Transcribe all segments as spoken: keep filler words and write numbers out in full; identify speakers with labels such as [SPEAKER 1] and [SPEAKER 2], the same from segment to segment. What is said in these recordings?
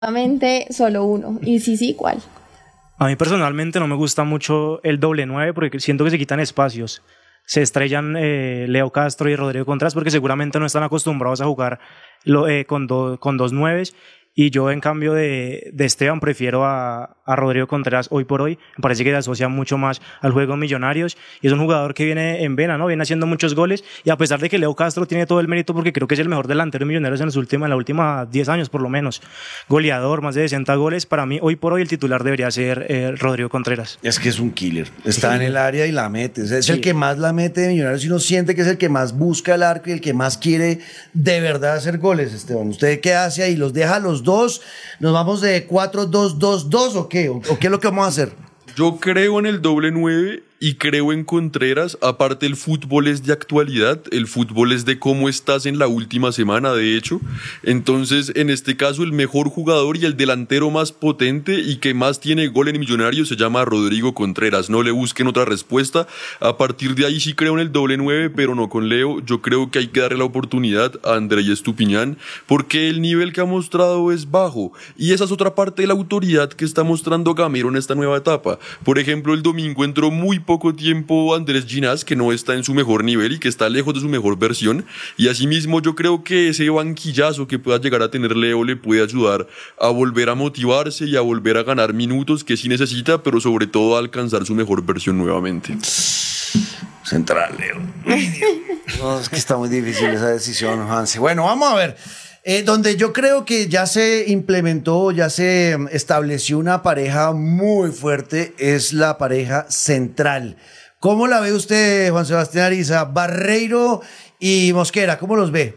[SPEAKER 1] Solamente solo uno. Y sí, sí, ¿cuál?
[SPEAKER 2] A mí personalmente no me gusta mucho el doble nueve porque siento que se quitan espacios. Se estrellan eh, Leo Castro y Rodrigo Contreras porque seguramente no están acostumbrados a jugar lo, eh, con, do, con dos nueves. Y yo, en cambio de, de Esteban, prefiero a, a Rodrigo Contreras hoy por hoy. Me parece que se asocia mucho más al juego Millonarios y es un jugador que viene en vena, ¿no? Viene haciendo muchos goles y a pesar de que Leo Castro tiene todo el mérito porque creo que es el mejor delantero de Millonarios en los últimos, en los últimos diez años por lo menos. Goleador, más de sesenta goles. Para mí, hoy por hoy, el titular debería ser eh, Rodrigo Contreras.
[SPEAKER 3] Es que es un killer. Está sí. en el área y la mete. Es
[SPEAKER 2] Sí.
[SPEAKER 3] el que más la mete de Millonarios y uno siente que es el que más busca el arco y el que más quiere de verdad hacer goles, Esteban. ¿Usted qué hace ahí? ¿Los deja a los dos? ¿Nos vamos de cuatro dos dos dos o qué? ¿O qué es lo que vamos a hacer?
[SPEAKER 4] Yo creo en el doble nueve y creo en Contreras. Aparte, el fútbol es de actualidad, el fútbol es de cómo estás en la última semana, de hecho. Entonces, en este caso, el mejor jugador y el delantero más potente y que más tiene gol en Millonarios se llama Rodrigo Contreras. No le busquen otra respuesta. A partir de ahí sí creo en el doble nueve, pero no con Leo. Yo creo que hay que darle la oportunidad a Andrés Estupiñán porque el nivel que ha mostrado es bajo. Y esa es otra parte de la autoridad que está mostrando Gamero en esta nueva etapa. Por ejemplo, el domingo entró muy poco tiempo Andrés Ginás, que no está en su mejor nivel y que está lejos de su mejor versión, y asimismo yo creo que ese banquillazo que pueda llegar a tener Leo le puede ayudar a volver a motivarse y a volver a ganar minutos que sí necesita, pero sobre todo a alcanzar su mejor versión nuevamente.
[SPEAKER 3] Central, Leo. No, es que está muy difícil esa decisión, Hanse. Bueno, vamos a ver. Eh, donde yo creo que ya se implementó, ya se estableció una pareja muy fuerte, es la pareja central. ¿Cómo la ve usted, Juan Sebastián Ariza? Barreiro y Mosquera, ¿cómo los ve?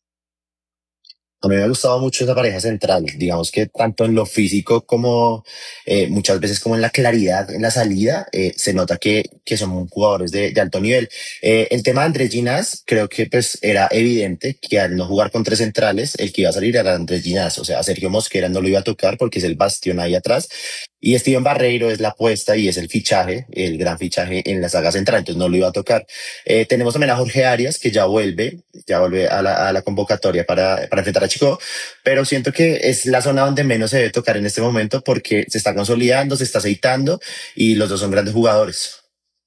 [SPEAKER 5] A mí me ha gustado mucho esa pareja central, digamos que tanto en lo físico como eh, muchas veces como en la claridad, en la salida, eh, se nota que, que son jugadores de, de alto nivel. Eh, el tema de Andrés Ginás, creo que pues era evidente que al no jugar con tres centrales, el que iba a salir era Andrés Ginás, o sea, a Sergio Mosquera no lo iba a tocar porque es el bastión ahí atrás, y Steven Barreiro es la apuesta y es el fichaje, el gran fichaje en la saga central, entonces no lo iba a tocar. Eh, tenemos también a Jorge Arias, que ya vuelve, ya vuelve a la, a la convocatoria para, para enfrentar a Chico, pero siento que es la zona donde menos se debe tocar en este momento porque se está consolidando, se está aceitando y los dos son grandes jugadores.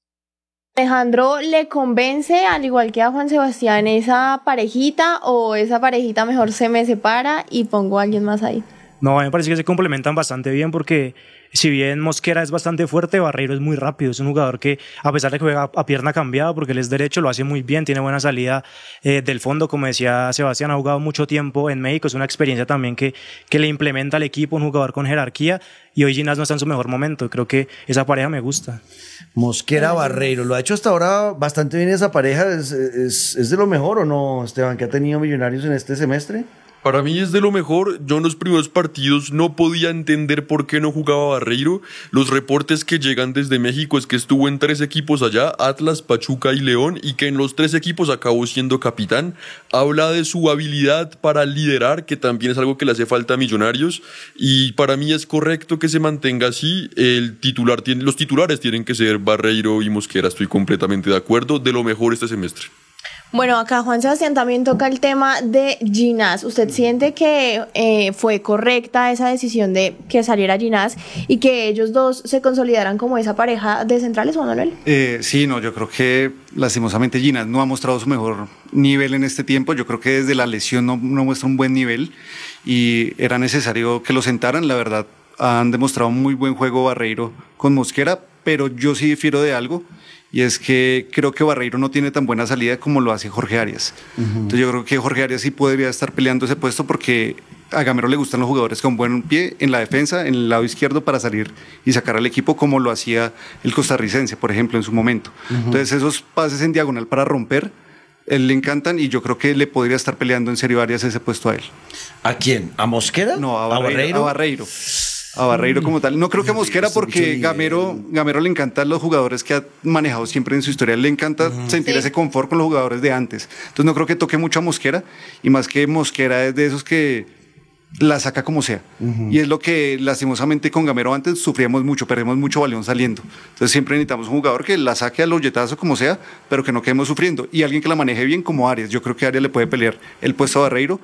[SPEAKER 1] Alejandro, ¿le convence, al igual que a Juan Sebastián, esa parejita o esa parejita mejor se me separa y pongo a alguien más ahí?
[SPEAKER 2] No, a mí me parece que se complementan bastante bien porque si bien Mosquera es bastante fuerte, Barreiro es muy rápido, es un jugador que a pesar de que juega a pierna cambiada porque él es derecho, lo hace muy bien, tiene buena salida eh, del fondo, como decía Sebastián, ha jugado mucho tiempo en México, es una experiencia también que, que le implementa al equipo, un jugador con jerarquía, y hoy Ginás no está en su mejor momento, creo que esa pareja me gusta.
[SPEAKER 3] Mosquera Barreiro, lo ha hecho hasta ahora bastante bien esa pareja, ¿es, es, es de lo mejor o no, Esteban, que ha tenido Millonarios en este semestre?
[SPEAKER 4] Para mí es de lo mejor. Yo en los primeros partidos no podía entender por qué no jugaba Barreiro. Los reportes que llegan desde México es que estuvo en tres equipos allá, Atlas, Pachuca y León, y que en los tres equipos acabó siendo capitán. Habla de su habilidad para liderar, que también es algo que le hace falta a Millonarios, y para mí es correcto que se mantenga así. El titular tiene, los titulares tienen que ser Barreiro y Mosquera, estoy completamente de acuerdo, de lo mejor este semestre.
[SPEAKER 1] Bueno, acá Juan Sebastián también toca el tema de Ginás. ¿Usted siente que eh, fue correcta esa decisión de que saliera Ginás y que ellos dos se consolidaran como esa pareja de centrales, Juan Manuel?
[SPEAKER 6] Eh, sí, no, yo creo que lastimosamente Ginás no ha mostrado su mejor nivel en este tiempo. Yo creo que desde la lesión no, no muestra un buen nivel y era necesario que lo sentaran. La verdad, han demostrado muy buen juego Barreiro con Mosquera, pero yo sí difiero de algo. Y es que creo que Barreiro no tiene tan buena salida como lo hace Jorge Arias. Uh-huh. Entonces yo creo que Jorge Arias sí podría estar peleando ese puesto porque a Gamero le gustan los jugadores con buen pie en la defensa, en el lado izquierdo para salir y sacar al equipo como lo hacía el costarricense, por ejemplo, en su momento. Uh-huh. Entonces esos pases en diagonal para romper, él le encantan y yo creo que le podría estar peleando en serio Arias ese puesto a él.
[SPEAKER 3] ¿A quién? ¿A Mosquera?
[SPEAKER 6] No, a Barreiro. A Barreiro. A Barreiro. A Barreiro como tal. No creo que Mosquera porque Gamero, Gamero le encantan los jugadores que ha manejado siempre en su historia. Le encanta uh-huh. sentir sí. ese confort con los jugadores de antes. Entonces no creo que toque mucho a Mosquera y más que Mosquera es de esos que la saca como sea. Uh-huh. Y es lo que lastimosamente con Gamero antes sufríamos mucho, perdemos mucho balón saliendo. Entonces siempre necesitamos un jugador que la saque al hoyetazo como sea, pero que no quedemos sufriendo. Y alguien que la maneje bien como Arias. Yo creo que Arias le puede pelear el puesto a Barreiro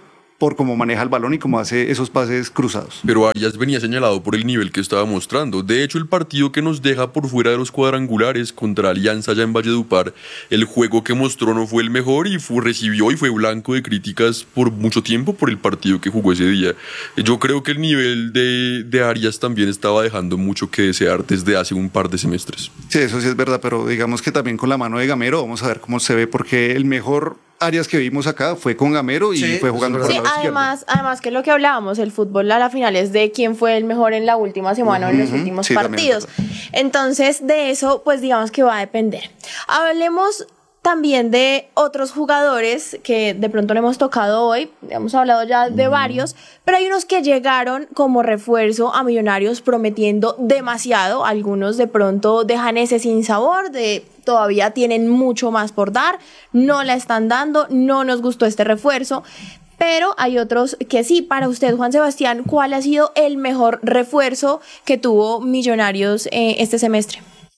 [SPEAKER 6] por cómo maneja el balón y cómo hace esos pases cruzados.
[SPEAKER 4] Pero Arias venía señalado por el nivel que estaba mostrando. De hecho, el partido que nos deja por fuera de los cuadrangulares contra Alianza allá en Valledupar, el juego que mostró no fue el mejor y fue, recibió y fue blanco de críticas por mucho tiempo por el partido que jugó ese día. Yo creo que el nivel de, de Arias también estaba dejando mucho que desear desde hace un par de semestres.
[SPEAKER 6] Sí, eso sí es verdad, pero digamos que también con la mano de Gamero, vamos a ver cómo se ve, porque el mejor Arias que vimos acá fue con Gamero y
[SPEAKER 3] Sí,
[SPEAKER 6] fue jugando por
[SPEAKER 1] Sí,
[SPEAKER 6] el lado
[SPEAKER 1] además, además que lo que hablábamos, el fútbol a la final es de quién fue el mejor en la última semana o en los
[SPEAKER 6] Ujú,
[SPEAKER 1] últimos
[SPEAKER 6] sí, también es
[SPEAKER 1] partidos. Entonces, de eso, pues digamos que va a depender. Hablemos también de otros jugadores que de pronto no hemos tocado hoy, hemos hablado ya de varios, pero hay unos que llegaron como refuerzo a Millonarios prometiendo demasiado, algunos de pronto dejan ese sin sabor, de todavía tienen mucho más por dar, no la están dando, no nos gustó este refuerzo, pero hay otros que sí. Para usted, Juan Sebastián, ¿cuál ha sido el mejor refuerzo que tuvo Millonarios eh, este semestre?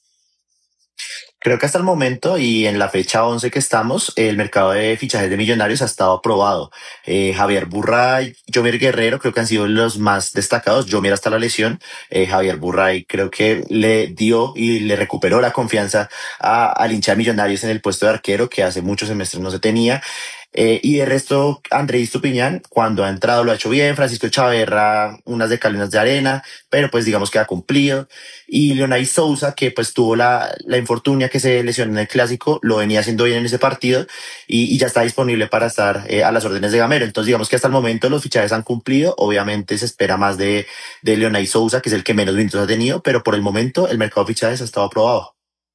[SPEAKER 5] Creo que hasta el momento y en la fecha once que estamos, el mercado de fichajes de Millonarios ha estado aprobado. Eh, Javier Burray, Jomir Guerrero creo que han sido los más destacados. Jomir hasta la lesión. Eh, Javier Burray creo que le dio y le recuperó la confianza a, al hincha de Millonarios en el puesto de arquero que hace muchos semestres no se tenía. Eh, y de resto, Andrés Tupiñán, cuando ha entrado lo ha hecho bien. Francisco Chaverra, unas de cal y unas de arena, pero pues digamos que ha cumplido. Y Leonay Sousa, que pues tuvo la, la infortunia que se lesionó en el Clásico, lo venía haciendo bien en ese partido y, y ya está disponible para estar eh, a las órdenes de Gamero. Entonces digamos que hasta el momento los fichajes han cumplido. Obviamente se espera más de, de Leonay Sousa, que es el que menos minutos ha tenido, pero por el momento el mercado de fichajes ha estado aprobado.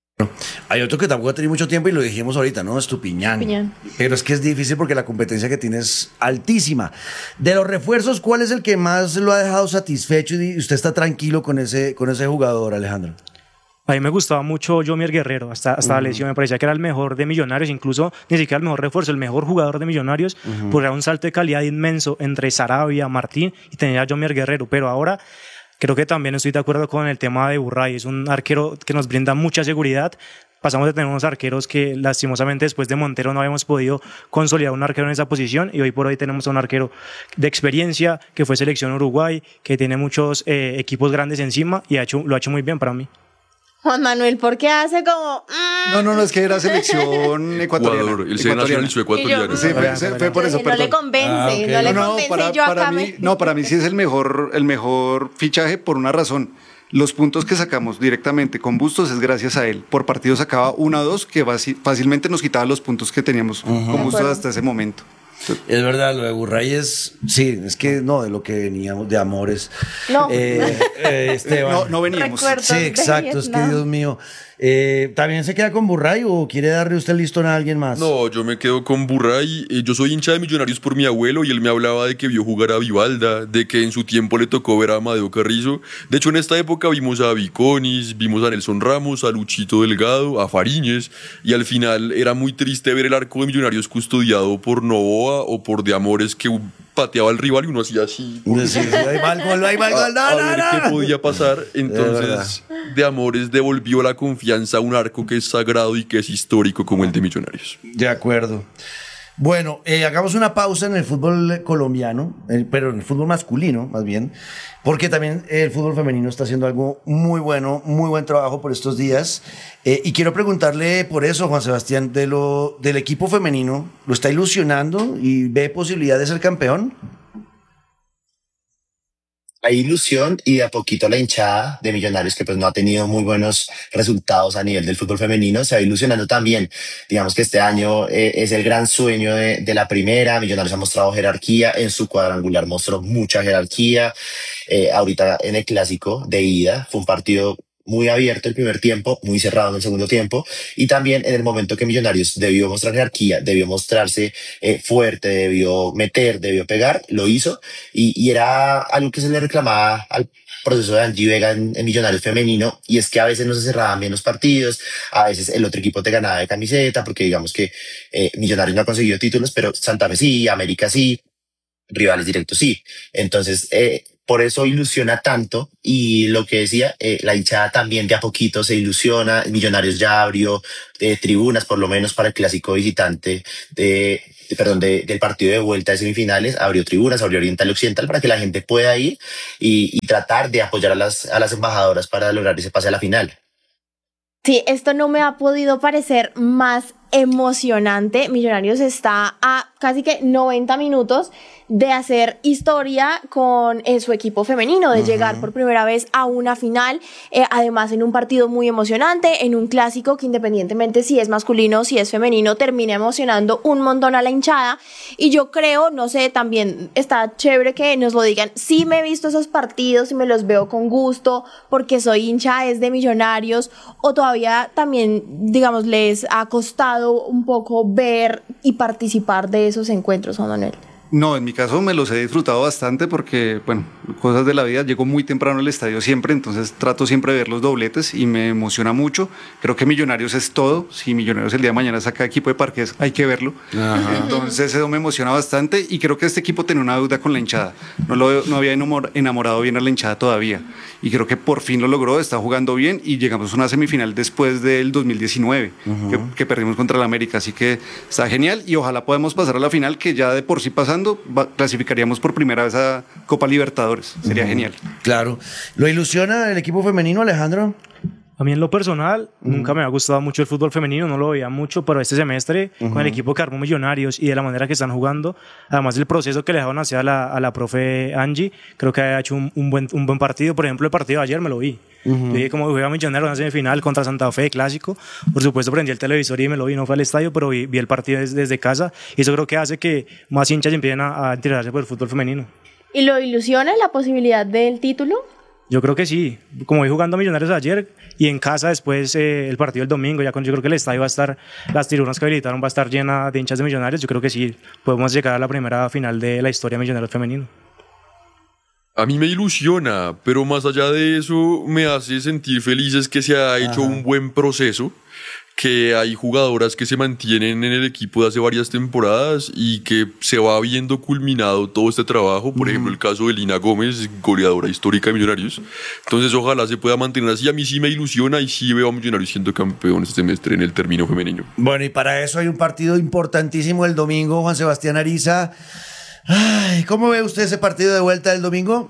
[SPEAKER 3] Hay otro que tampoco ha tenido mucho tiempo y lo dijimos ahorita, ¿no? Estupiñán.
[SPEAKER 1] Estupiñán.
[SPEAKER 3] Pero es que es difícil porque la competencia que tiene es altísima. De los refuerzos, ¿cuál es el que más lo ha dejado satisfecho y usted está tranquilo con ese, con ese jugador, Alejandro?
[SPEAKER 2] A mí me gustaba mucho Jomir Guerrero, hasta, hasta uh-huh. la lesión, me parecía que era el mejor de Millonarios, incluso ni siquiera el mejor refuerzo, el mejor jugador de Millonarios, uh-huh. porque era un salto de calidad inmenso entre Sarabia, Martín y tenía a Jomir Guerrero, pero ahora creo que también estoy de acuerdo con el tema de Burray, es un arquero que nos brinda mucha seguridad. Pasamos de tener unos arqueros que lastimosamente después de Montero no habíamos podido consolidar un arquero en esa posición y hoy por hoy tenemos a un arquero de experiencia que fue selección Uruguay, que tiene muchos eh, equipos grandes encima y ha hecho, lo ha hecho muy bien para mí.
[SPEAKER 1] Juan Manuel, ¿por qué hace como...? Mm?
[SPEAKER 6] No, no, no, es que era selección ecuatoriana.
[SPEAKER 4] Ecuador, él se nacionalizó ecuatoriano.
[SPEAKER 6] Sí, fue, fue, fue por eso,
[SPEAKER 1] no
[SPEAKER 6] perdón.
[SPEAKER 1] le convence,
[SPEAKER 3] Ah, okay.
[SPEAKER 1] no le
[SPEAKER 6] No, no,
[SPEAKER 1] convence,
[SPEAKER 6] para,
[SPEAKER 1] yo
[SPEAKER 6] para
[SPEAKER 1] acá
[SPEAKER 6] mí,
[SPEAKER 1] me...
[SPEAKER 6] no, para mí sí es el mejor, el mejor fichaje por una razón. Los puntos que sacamos directamente con Bustos es gracias a él. Por partido sacaba uno o dos que fácilmente nos quitaba los puntos que teníamos uh-huh. con Bustos hasta ese momento.
[SPEAKER 3] Es verdad, lo de Burray es... Sí, es que no, de lo que veníamos, de amores.
[SPEAKER 1] No.
[SPEAKER 3] Eh, eh, Esteban.
[SPEAKER 6] No, no veníamos.
[SPEAKER 1] Recuerdos
[SPEAKER 3] Sí, exacto, es que Dios mío. Eh, ¿También se queda con Burray o quiere darle usted el listón a alguien más?
[SPEAKER 4] No, yo me quedo con Burray. Eh, yo soy hincha de Millonarios por mi abuelo y él me hablaba de que vio jugar a Vivalda, de que en su tiempo le tocó ver a Amadeo Carrizo. De hecho, en esta época vimos a Viconis, vimos a Nelson Ramos, a Luchito Delgado, a Fariñez, y al final era muy triste ver el arco de Millonarios custodiado por Novoa o por De Amores, que pateaba al rival y uno hacía así.
[SPEAKER 3] Sí, sí, ahí va el gol, ahí va el gol, no,
[SPEAKER 4] a, a
[SPEAKER 3] no,
[SPEAKER 4] ver
[SPEAKER 3] no.
[SPEAKER 4] qué podía pasar. Entonces, de, de Amores devolvió la confianza a un arco que es sagrado y que es histórico como el de Millonarios.
[SPEAKER 3] De acuerdo. Bueno, eh, hagamos una pausa en el fútbol colombiano, eh, pero en el fútbol masculino, más bien, porque también el fútbol femenino está haciendo algo muy bueno, muy buen trabajo por estos días. Eh, y quiero preguntarle por eso, Juan Sebastián, de lo, del equipo femenino, ¿lo está ilusionando y ve posibilidad de ser campeón?
[SPEAKER 5] Hay ilusión y de a poquito la hinchada de Millonarios, que pues no ha tenido muy buenos resultados a nivel del fútbol femenino, se va ilusionando también. Digamos que este año eh, es el gran sueño de, de la primera. Millonarios ha mostrado jerarquía, en su cuadrangular mostró mucha jerarquía. Eh, ahorita en el clásico de ida fue un partido muy abierto el primer tiempo, muy cerrado en el segundo tiempo, y también en el momento que Millonarios debió mostrar jerarquía, debió mostrarse eh, fuerte, debió meter, debió pegar, lo hizo, y, y era algo que se le reclamaba al proceso de Angie Vega en, en Millonarios femenino, y es que a veces no se cerraban bien los partidos, a veces el otro equipo te ganaba de camiseta, porque digamos que eh, Millonarios no ha conseguido títulos, pero Santa Fe sí, América sí, rivales directos sí, entonces eh, por eso ilusiona tanto. Y lo que decía, eh, la hinchada también de a poquito se ilusiona. Millonarios ya abrió eh, tribunas, por lo menos para el clásico visitante de perdón, de, del partido de vuelta de semifinales, abrió tribunas, abrió Oriental y Occidental para que la gente pueda ir y, y tratar de apoyar a las, a las embajadoras para lograr ese pase a la final.
[SPEAKER 1] Sí, esto no me ha podido parecer más emocionante. Millonarios está a casi que noventa minutos de hacer historia con eh, su equipo femenino, de uh-huh. llegar por primera vez a una final, eh, además en un partido muy emocionante, en un clásico que independientemente si es masculino o si es femenino, termina emocionando un montón a la hinchada. Y yo creo, no sé, también está chévere que nos lo digan, sí me he visto esos partidos y me los veo con gusto porque soy hincha es de Millonarios, o todavía también, digamos, les ha costado un poco ver y participar de esos encuentros, Juan Manuel.
[SPEAKER 6] No, en mi caso me los he disfrutado bastante porque, bueno, cosas de la vida, llego muy temprano al estadio siempre, entonces trato siempre de ver los dobletes y me emociona mucho. Creo que Millonarios es todo. Si Millonarios el día de mañana saca equipo de Parques, hay que verlo. Ajá. Entonces eso me emociona bastante y creo que este equipo tiene una deuda con la hinchada. No, lo, no había enamorado bien a la hinchada todavía y creo que por fin lo logró, está jugando bien y llegamos a una semifinal después del dos mil diecinueve, uh-huh. que, que perdimos contra el América, así que está genial y ojalá podamos pasar a la final, que ya de por sí pasando clasificaríamos por primera vez a Copa Libertadores. Sería uh-huh. genial.
[SPEAKER 3] Claro. ¿Lo ilusiona el equipo femenino, Alejandro?
[SPEAKER 2] A mí en lo personal uh-huh. nunca me ha gustado mucho el fútbol femenino, no lo veía mucho, pero este semestre uh-huh. con el equipo que armó Millonarios y de la manera que están jugando, además del proceso que le dejaron hacer a la, a la profe Angie, creo que ha hecho un, un, buen, un buen partido. Por ejemplo, el partido de ayer me lo vi. Uh-huh. Yo vi como juega Millonarios en una semifinal contra Santa Fe, clásico. Por supuesto prendí el televisor y me lo vi, no fue al estadio, pero vi, vi el partido desde, desde casa y eso creo que hace que más hinchas empiecen a, a interesarse por el fútbol femenino.
[SPEAKER 1] ¿Y lo ilusiona la posibilidad del título?
[SPEAKER 2] Yo creo que sí, como vi jugando Millonarios ayer y en casa después eh, el partido el domingo, ya con, yo creo que el estadio va a estar, las tribunas que habilitaron va a estar llena de hinchas de Millonarios, yo creo que sí, podemos llegar a la primera final de la historia de Millonarios femenino.
[SPEAKER 4] A mí me ilusiona, pero más allá de eso me hace sentir felices que se ha hecho Ajá. un buen proceso, que hay jugadoras que se mantienen en el equipo de hace varias temporadas y que se va viendo culminado todo este trabajo. Por mm. ejemplo, el caso de Lina Gómez, goleadora histórica de Millonarios. Entonces, ojalá se pueda mantener así. A mí sí me ilusiona y sí veo a Millonarios siendo campeón este semestre en el término femenino.
[SPEAKER 3] Bueno, y para eso hay un partido importantísimo el domingo, Juan Sebastián Ariza. Ay, ¿cómo ve usted ese partido de vuelta del domingo?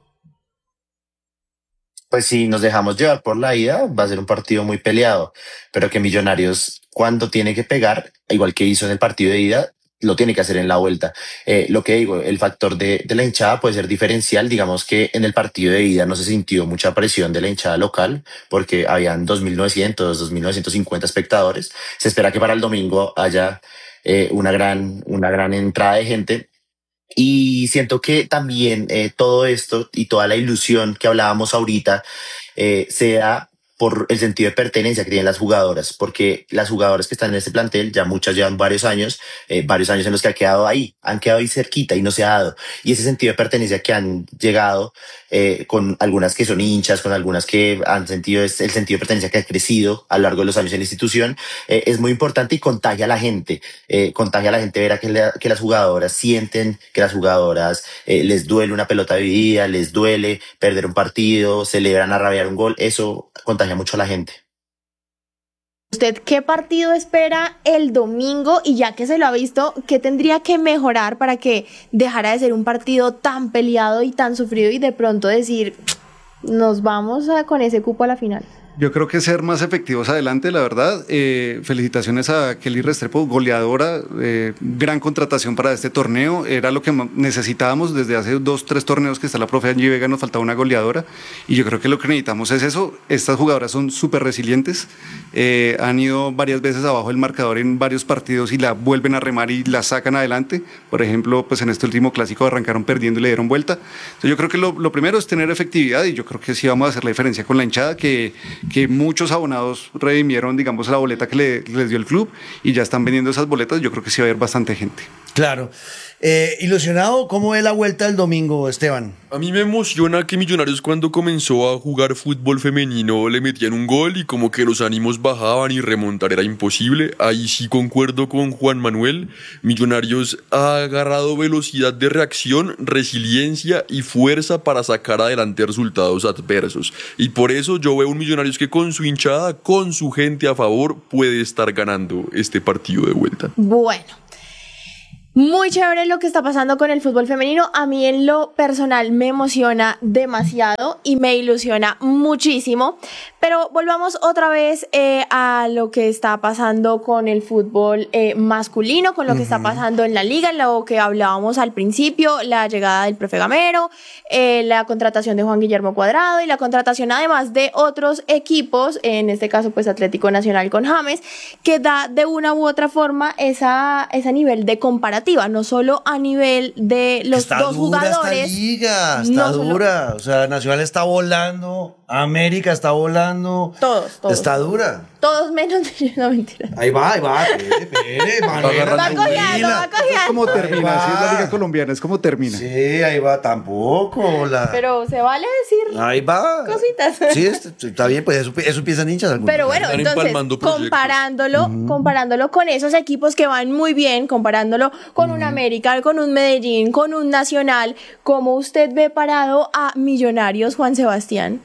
[SPEAKER 5] Pues si nos dejamos llevar por la ida, va a ser un partido muy peleado, pero que Millonarios, cuando tiene que pegar, igual que hizo en el partido de ida, lo tiene que hacer en la vuelta. Eh, lo que digo, el factor de, de la hinchada puede ser diferencial. Digamos que en el partido de ida no se sintió mucha presión de la hinchada local, porque habían dos mil novecientos, dos mil novecientos cincuenta espectadores. Se espera que para el domingo haya eh, una gran, una gran entrada de gente. Y siento que también eh, todo esto y toda la ilusión que hablábamos ahorita eh, se da por el sentido de pertenencia que tienen las jugadoras, porque las jugadoras que están en este plantel, ya muchas llevan varios años, eh, varios años en los que han quedado ahí, han quedado ahí cerquita y no se ha dado. Y ese sentido de pertenencia que han llegado, eh, con algunas que son hinchas, con algunas que han sentido es el sentido de pertenencia que ha crecido a lo largo de los años en la institución, eh, es muy importante y contagia a la gente, eh, contagia a la gente ver a que, la, que las jugadoras sienten, que las jugadoras eh, les duele una pelota dividida, les duele perder un partido, celebran a rabiar un gol, eso contagia mucho a la gente.
[SPEAKER 1] ¿Usted qué partido espera el domingo? Y ya que se lo ha visto, ¿qué tendría que mejorar para que dejara de ser un partido tan peleado y tan sufrido y de pronto decir, nos vamos a, con ese cupo a la final?
[SPEAKER 6] Yo creo que ser más efectivos adelante, la verdad. Eh, felicitaciones a Kelly Restrepo, goleadora, eh, gran contratación para este torneo. Era lo que necesitábamos desde hace dos, tres torneos que está la profe Angie Vega, nos faltaba una goleadora. Y yo creo que lo que necesitamos es eso. Estas jugadoras son súper resilientes. Eh, han ido varias veces abajo del marcador en varios partidos y la vuelven a remar y la sacan adelante. Por ejemplo, pues en este último clásico arrancaron perdiendo y le dieron vuelta. Entonces yo creo que lo, lo primero es tener efectividad y yo creo que sí vamos a hacer la diferencia con la hinchada, que que muchos abonados redimieron, digamos, la boleta que le, les dio el club y ya están vendiendo esas boletas. Yo creo que sí va a haber bastante gente.
[SPEAKER 3] Claro. Eh, ilusionado, ¿cómo es la vuelta del domingo, Esteban?
[SPEAKER 4] A mí me emociona que Millonarios, cuando comenzó a jugar fútbol femenino, le metían un gol y como que los ánimos bajaban y remontar era imposible. Ahí sí concuerdo con Juan Manuel. Millonarios ha agarrado velocidad de reacción, resiliencia y fuerza para sacar adelante resultados adversos. Y por eso yo veo un Millonarios que con su hinchada, con su gente a favor, puede estar ganando este partido de vuelta.
[SPEAKER 1] Bueno. Muy chévere lo que está pasando con el fútbol femenino. A mí en lo personal me emociona demasiado y me ilusiona muchísimo. Pero volvamos otra vez eh, a lo que está pasando con el fútbol eh, masculino, con lo que uh-huh. está pasando en la liga, en lo que hablábamos al principio, la llegada del profe Gamero, eh, la contratación de Juan Guillermo Cuadrado y la contratación además de otros equipos, en este caso pues Atlético Nacional con James, que da de una u otra forma esa, ese nivel de comparativa, no solo a nivel de los
[SPEAKER 3] está
[SPEAKER 1] dos
[SPEAKER 3] dura
[SPEAKER 1] jugadores.
[SPEAKER 3] Esta liga, está
[SPEAKER 1] no
[SPEAKER 3] dura, solo... o sea, Nacional está volando, América está volando.
[SPEAKER 1] Todos, todos.
[SPEAKER 3] Está dura.
[SPEAKER 1] Todos menos de... No, mentira.
[SPEAKER 3] Ahí va, ahí va. Espere, espere, Manuela,
[SPEAKER 1] va cogiendo, va cogiendo.
[SPEAKER 6] Es como termina, así es la liga colombiana, es como termina.
[SPEAKER 3] Sí, ahí va, tampoco. La...
[SPEAKER 1] Pero se vale decir
[SPEAKER 3] ahí va.
[SPEAKER 1] Cositas.
[SPEAKER 3] Sí, está bien, pues eso, eso piensan hinchas algunos.
[SPEAKER 1] Pero bueno, entonces, comparándolo, uh-huh. comparándolo con esos equipos que van muy bien, comparándolo con uh-huh. un América, con un Medellín, con un Nacional, ¿cómo usted ve parado a Millonarios, Juan Sebastián?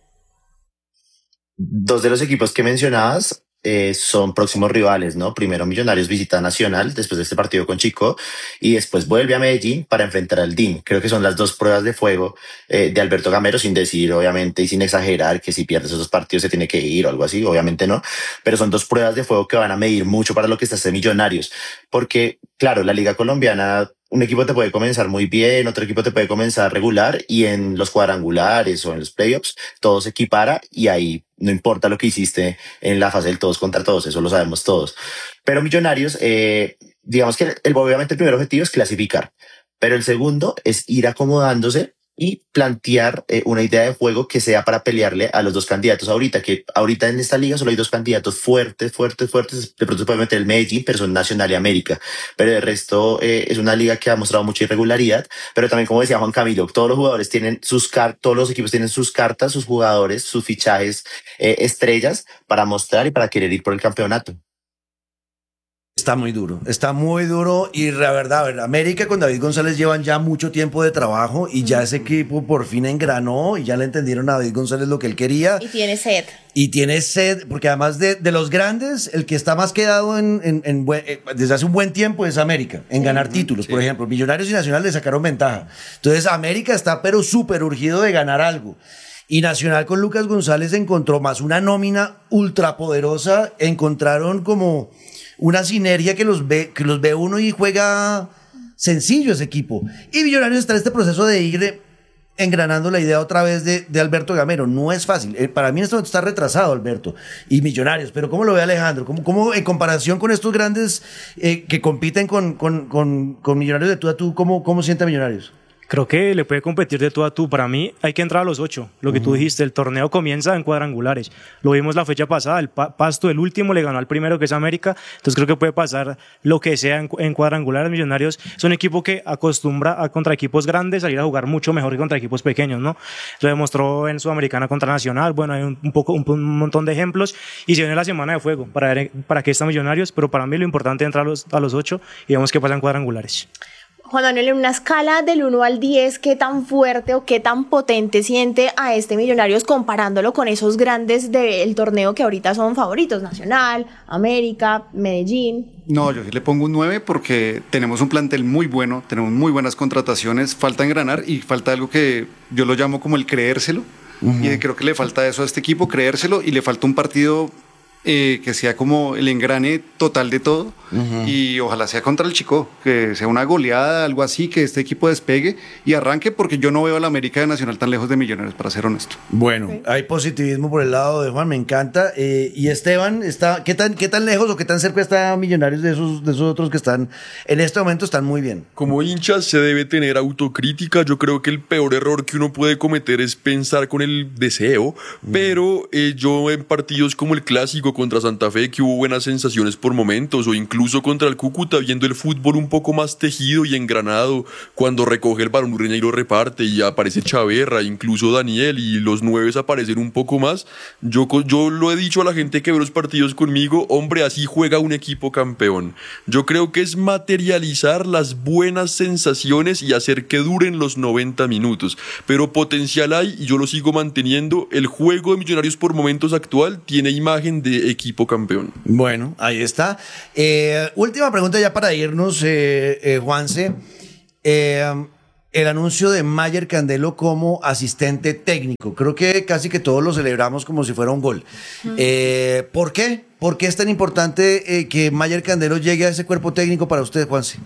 [SPEAKER 5] Dos de los equipos que mencionabas eh, son próximos rivales, ¿no? Primero Millonarios visita a Nacional después de este partido con Chico y después vuelve a Medellín para enfrentar al D I M. Creo que son las dos pruebas de fuego eh, de Alberto Gamero, sin decir obviamente y sin exagerar que si pierdes esos partidos se tiene que ir o algo así, obviamente no, pero son dos pruebas de fuego que van a medir mucho para lo que está este Millonarios, porque claro, la liga colombiana, un equipo te puede comenzar muy bien, otro equipo te puede comenzar regular y en los cuadrangulares o en los playoffs todo se equipara y ahí no importa lo que hiciste en la fase del todos contra todos, eso lo sabemos todos. Pero Millonarios, eh, digamos que el, obviamente el primer objetivo es clasificar, pero el segundo es ir acomodándose y plantear eh, una idea de juego que sea para pelearle a los dos candidatos ahorita, que ahorita en esta liga solo hay dos candidatos fuertes, fuertes, fuertes, de pronto se puede meter el Medellín, pero son Nacional y América, pero el resto eh, es una liga que ha mostrado mucha irregularidad, pero también como decía Juan Camilo, todos los jugadores tienen sus cartas, todos los equipos tienen sus cartas, sus jugadores, sus fichajes eh, estrellas para mostrar y para querer ir por el campeonato.
[SPEAKER 3] Está muy duro, está muy duro y la verdad, a ver, América con David González llevan ya mucho tiempo de trabajo y ya ese equipo por fin engranó y ya le entendieron a David González lo que él quería.
[SPEAKER 1] Y tiene sed.
[SPEAKER 3] Y tiene sed, porque además de, de los grandes, el que está más quedado en, en, en buen, eh, desde hace un buen tiempo es América, en ganar títulos, sí. Por ejemplo. Millonarios y Nacional le sacaron ventaja. Entonces América está pero súper urgido de ganar algo. Y Nacional con Lucas González encontró más una nómina ultrapoderosa, encontraron como una sinergia que los ve, que los ve uno y juega sencillo ese equipo. Y Millonarios está en este proceso de ir engranando la idea otra vez de, de Alberto Gamero. No es fácil. Eh, para mí en este momento está retrasado Alberto y Millonarios. Pero ¿cómo lo ve Alejandro? ¿Cómo, cómo en comparación con estos grandes eh, que compiten con, con, con, con Millonarios de tú a tú, cómo, cómo siente a Millonarios?
[SPEAKER 2] Creo que le puede competir de tú a tú. Para mí hay que entrar a los ocho. Lo que uh-huh. tú dijiste, el torneo comienza en cuadrangulares. Lo vimos la fecha pasada, el pa- Pasto, el último, le ganó al primero que es América. Entonces creo que puede pasar lo que sea en, en cuadrangulares. Millonarios es un equipo que acostumbra a contra equipos grandes salir a jugar mucho mejor que contra equipos pequeños, ¿no? Lo demostró en Sudamericana contra Nacional. Bueno, hay un, un, poco, un, un montón de ejemplos. Y se viene la semana de fuego para ver para qué están Millonarios. Pero para mí lo importante es entrar a los, a los ocho y vemos qué pasa en cuadrangulares.
[SPEAKER 1] Juan Manuel, en una escala del uno al diez, ¿qué tan fuerte o qué tan potente siente a este Millonarios comparándolo con esos grandes del torneo que ahorita son favoritos? Nacional, América, Medellín.
[SPEAKER 6] No, yo le pongo un nueve porque tenemos un plantel muy bueno, tenemos muy buenas contrataciones, falta engranar y falta algo que yo lo llamo como el creérselo. Uh-huh. Y creo que le falta eso a este equipo, creérselo, y le falta un partido Eh, que sea como el engrane total de todo uh-huh. y ojalá sea contra el Chico, que sea una goleada, algo así, que este equipo despegue y arranque, porque yo no veo a la América de Nacional tan lejos de Millonarios, para ser honesto.
[SPEAKER 3] Bueno, okay. Hay positivismo por el lado de Juan, me encanta. Eh, y Esteban, está, ¿qué tan, qué tan lejos o qué tan cerca está Millonarios de esos, de esos otros que están en este momento están muy bien?
[SPEAKER 4] Como hinchas se debe tener autocrítica. Yo creo que el peor error que uno puede cometer es pensar con el deseo, uh-huh. pero eh, yo en partidos como el Clásico contra Santa Fe, que hubo buenas sensaciones por momentos, o incluso contra el Cúcuta, viendo el fútbol un poco más tejido y engranado, cuando recoge el balón Urreña y lo reparte y aparece Chaverra, incluso Daniel, y los nueves aparecen un poco más. Yo, yo lo he dicho a la gente que ve los partidos conmigo, hombre, así juega un equipo campeón. Yo creo que es materializar las buenas sensaciones y hacer que duren los noventa minutos, pero potencial hay, y yo lo sigo manteniendo. El juego de Millonarios por momentos actual tiene imagen de de equipo campeón.
[SPEAKER 3] Bueno, ahí está. Eh, última pregunta ya para irnos, eh, eh, Juanse. Eh, el anuncio de Mayer Candelo como asistente técnico. Creo que casi que todos lo celebramos como si fuera un gol. Uh-huh. Eh, ¿Por qué? ¿Por qué es tan importante eh, que Mayer Candelo llegue a ese cuerpo técnico para usted, Juanse?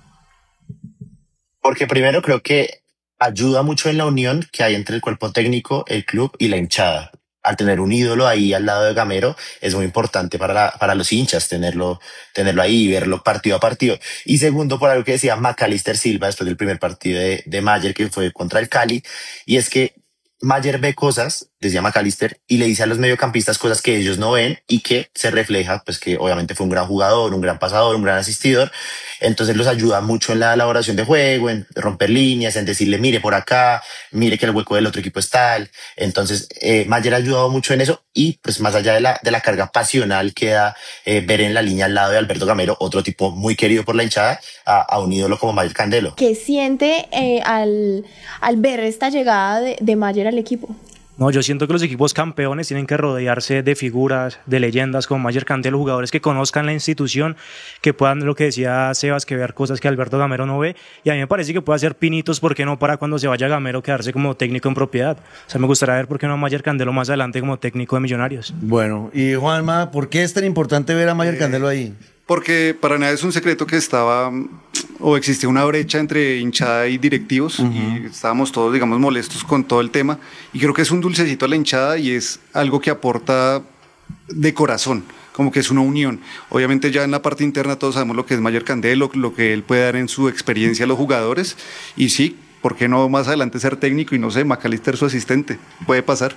[SPEAKER 5] Porque primero creo que ayuda mucho en la unión que hay entre el cuerpo técnico, el club y la hinchada. Al tener un ídolo ahí al lado de Gamero, es muy importante para, la, para los hinchas tenerlo, tenerlo ahí y verlo partido a partido. Y segundo, por algo que decía Macalister Silva después del primer partido de, de Mayer, que fue contra el Cali, y es que Mayer ve cosas, decía Macalister, y le dice a los mediocampistas cosas que ellos no ven y que se refleja, pues que obviamente fue un gran jugador, un gran pasador, un gran asistidor. Entonces los ayuda mucho en la elaboración de juego, en romper líneas, en decirle, mire por acá, mire que el hueco del otro equipo es tal. Entonces eh, Mayer ha ayudado mucho en eso y pues más allá de la, de la carga pasional que da eh, ver en la línea al lado de Alberto Gamero, otro tipo muy querido por la hinchada, a, a un ídolo como Mayer Candelo.
[SPEAKER 1] ¿Qué siente eh, al, al ver esta llegada de, de Mayer al equipo?
[SPEAKER 2] No, yo siento que los equipos campeones tienen que rodearse de figuras, de leyendas como Mayer Candelo, jugadores que conozcan la institución, que puedan, lo que decía Sebas, que ver cosas que Alberto Gamero no ve, y a mí me parece que puede hacer pinitos, ¿por qué no para cuando se vaya Gamero quedarse como técnico en propiedad? O sea, me gustaría ver por qué no a Mayer Candelo más adelante como técnico de Millonarios.
[SPEAKER 3] Bueno, y Juanma, ¿por qué es tan importante ver a Mayer eh, Candelo ahí?
[SPEAKER 6] Porque para nada es un secreto que estaba o existía una brecha entre hinchada y directivos, uh-huh. y estábamos todos, digamos, molestos con todo el tema, y creo que es un dulcecito a la hinchada y es algo que aporta de corazón, como que es una unión. Obviamente ya en la parte interna todos sabemos lo que es Mayer Candelo, lo que él puede dar en su experiencia a los jugadores, y sí, ¿por qué no más adelante ser técnico y no sé, Macalister su asistente? Puede pasar.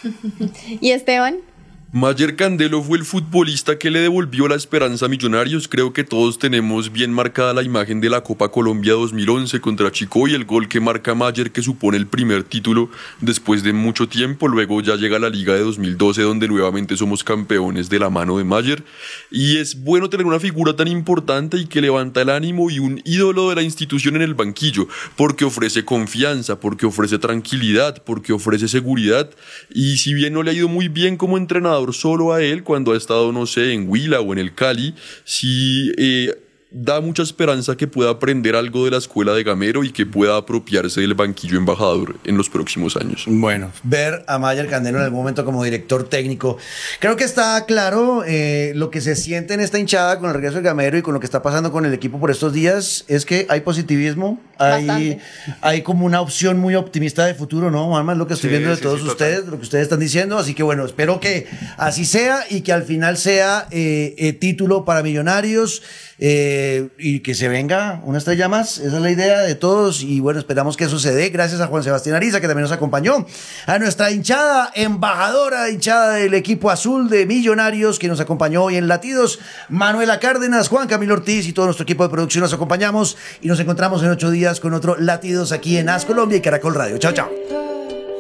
[SPEAKER 1] ¿Y Esteban?
[SPEAKER 4] Mayer Candelo fue el futbolista que le devolvió la esperanza a Millonarios. Creo que todos tenemos bien marcada la imagen de la Copa Colombia dos mil once contra Chico y el gol que marca Mayer, que supone el primer título después de mucho tiempo. Luego ya llega la Liga de dos mil doce, donde nuevamente somos campeones de la mano de Mayer. Y es bueno tener una figura tan importante y que levanta el ánimo y un ídolo de la institución en el banquillo, porque ofrece confianza, porque ofrece tranquilidad, porque ofrece seguridad. Y si bien no le ha ido muy bien como entrenador solo a él, cuando ha estado, no sé, en Huila o en el Cali, sí eh, da mucha esperanza que pueda aprender algo de la escuela de Gamero y que pueda apropiarse del banquillo embajador en los próximos años.
[SPEAKER 3] Bueno, ver a Mayer Candelo en algún momento como director técnico, creo que está claro eh, lo que se siente en esta hinchada con el regreso de Gamero y con lo que está pasando con el equipo por estos días, es que hay positivismo, hay, hay como una opción muy optimista de futuro, ¿no, Juanma? Es lo que estoy sí, viendo de sí, todos sí, ustedes, total. Lo que ustedes están diciendo, así que bueno, espero que así sea y que al final sea eh, eh, título para Millonarios, Eh, y que se venga una estrella más, esa es la idea de todos y bueno, esperamos que eso se dé. Gracias a Juan Sebastián Ariza, que también nos acompañó, a nuestra hinchada, embajadora, hinchada del equipo azul de Millonarios, que nos acompañó hoy en Latidos, Manuela Cárdenas, Juan Camilo Ortiz y todo nuestro equipo de producción nos acompañamos y nos encontramos en ocho días con otro Latidos aquí en As Colombia y Caracol Radio. Chao, chao.